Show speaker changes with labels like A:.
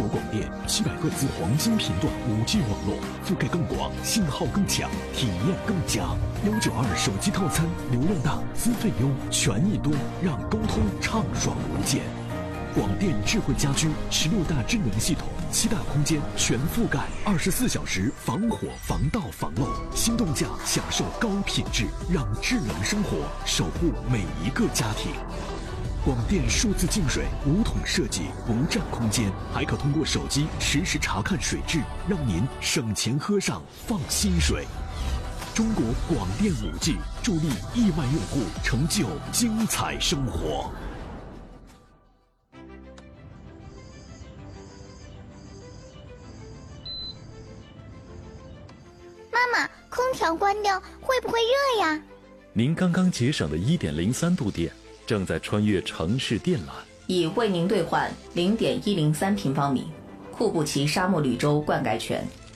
A: 广电700赫兹黄金频段5G 网络，覆盖更广，信号更强，体验更佳。192手机套餐，流量大，资费优，权益多，让沟通畅爽无间。广电智慧家居16大智能系统，7大空间全覆盖，24小时防火防盗防漏，心动价享受高品质，让智能生活守护每一个家庭。广电数字净水无桶设计，不占空间，还可通过手机实时查看水质，让您省钱喝上放心水。中国广电5G助力亿万用户成就精彩生活。
B: 妈妈，空调关掉会不会热呀？
C: 您刚刚节省的1.03度电正在穿越城市电缆，
D: 已为您兑换0.103平方米库布齐沙漠绿洲灌溉泉，